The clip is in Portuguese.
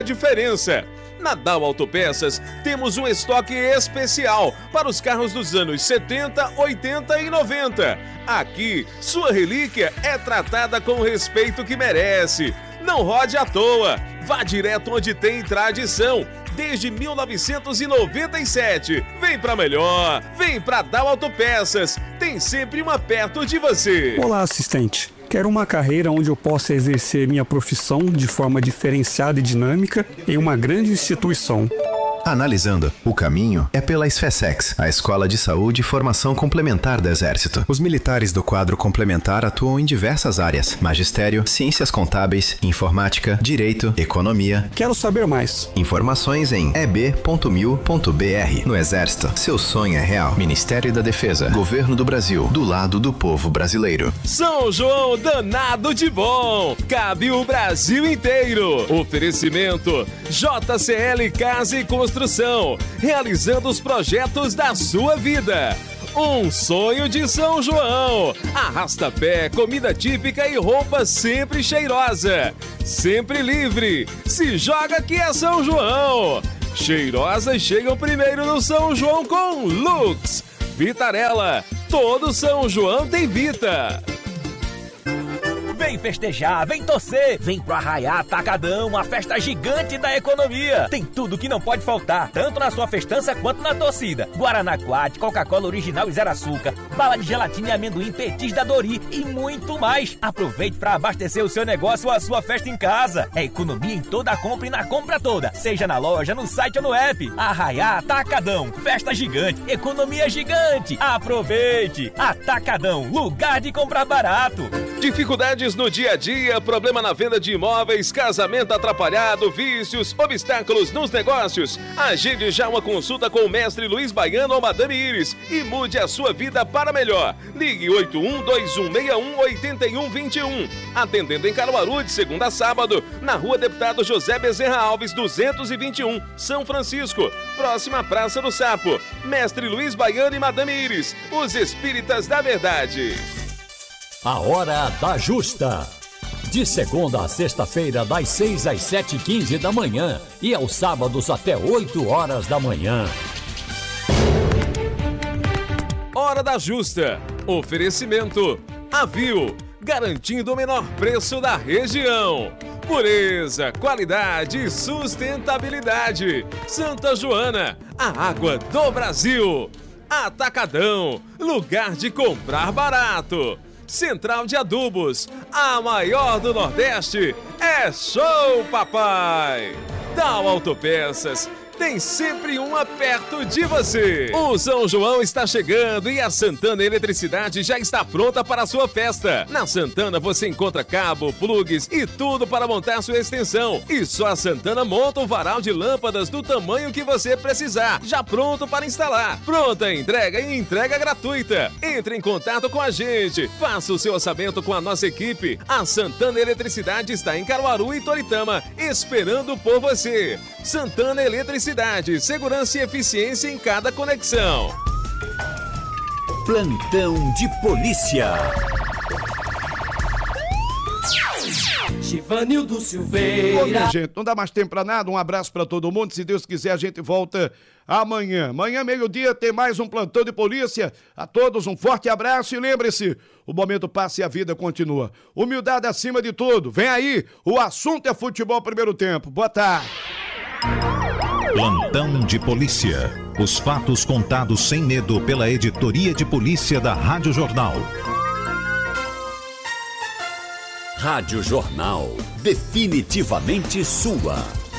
diferença. Na Dow Autopeças, temos um estoque especial para os carros dos anos 70, 80 e 90. Aqui, sua relíquia é tratada com o respeito que merece. Não rode à toa, vá direto onde tem tradição. Desde 1997. Vem pra melhor, vem pra Dow Autopeças. Tem sempre uma perto de você. Olá, assistente. Quero uma carreira onde eu possa exercer minha profissão de forma diferenciada e dinâmica em uma grande instituição. Analisando, o caminho é pela SFSEX, a Escola de Saúde e Formação Complementar do Exército. Os militares do quadro complementar atuam em diversas áreas: magistério, ciências contábeis, informática, direito, economia. Quero saber mais. Informações em eb.mil.br. No Exército, seu sonho é real. Ministério da Defesa, Governo do Brasil, do lado do povo brasileiro. São João danado de bom, cabe o Brasil inteiro. Oferecimento JCL Casa e Construção, realizando os projetos da sua vida. Um sonho de São João. Arrasta-pé, comida típica e roupa sempre cheirosa. Sempre livre. Se joga que é São João. Cheirosas chegam primeiro no São João com Lux. Vitarella. Todo São João tem Vita. Vem festejar, vem torcer, vem pro Arraiá Atacadão, a festa gigante da economia. Tem tudo que não pode faltar, tanto na sua festança quanto na torcida. Guaraná Quat, Coca-Cola original e zero açúcar, bala de gelatina e amendoim, petis da Dori e muito mais. Aproveite para abastecer o seu negócio ou a sua festa em casa. É economia em toda a compra e na compra toda, seja na loja, no site ou no app. Arraiá Atacadão, festa gigante, economia gigante. Aproveite! Atacadão, lugar de comprar barato. Dificuldades no dia a dia, problema na venda de imóveis, casamento atrapalhado, vícios, obstáculos nos negócios. Agende já uma consulta com o mestre Luiz Baiano ou Madame Iris e mude a sua vida para melhor. Ligue 81-2161-8121. Atendendo em Caruaru de segunda a sábado, na Rua Deputado José Bezerra Alves, 221, São Francisco, próxima à Praça do Sapo. Mestre Luiz Baiano e Madame Iris, os espíritas da verdade. A Hora da Justa. De segunda a sexta-feira, das 6 às 7h15 da manhã e aos sábados até 8 horas da manhã. Hora da Justa. Oferecimento Avil, garantindo o menor preço da região. Pureza, qualidade e sustentabilidade. Santa Joana, a água do Brasil. Atacadão, lugar de comprar barato. Central de Adubos, a maior do Nordeste, é Show Papai! Dow Autopeças, tem sempre uma perto de você. O São João está chegando e a Santana Eletricidade já está pronta para a sua festa. Na Santana você encontra cabo, plugs e tudo para montar sua extensão. E só a Santana monta um varal de lâmpadas do tamanho que você precisar, já pronto para instalar. Pronta entrega e entrega gratuita. Entre em contato com a gente, faça o seu orçamento com a nossa equipe. A Santana Eletricidade está em Caruaru e Toritama, esperando por você. Santana Eletricidade, segurança e eficiência em cada conexão. Plantão de polícia. Givanildo Silveira. Bom, minha gente, não dá mais tempo pra nada. Um abraço pra todo mundo. Se Deus quiser, a gente volta amanhã. Amanhã, meio-dia, tem mais um plantão de polícia. A todos um forte abraço e lembre-se, o momento passa e a vida continua. Humildade acima de tudo. Vem aí, o assunto é futebol primeiro tempo. Boa tarde. Plantão de polícia. Os fatos contados sem medo pela editoria de polícia da Rádio Jornal. Rádio Jornal, definitivamente sua.